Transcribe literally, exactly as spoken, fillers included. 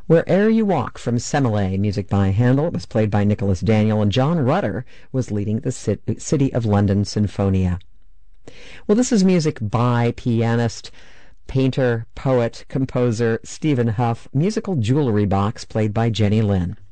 Where'er You Walk from Semele, music by Handel. It was played by Nicholas Daniel, and John Rutter was leading the City of London Sinfonia. Well, this is music by pianist, painter, poet, composer Stephen Huff, Musical Jewelry Box, played by Jenny Lynn.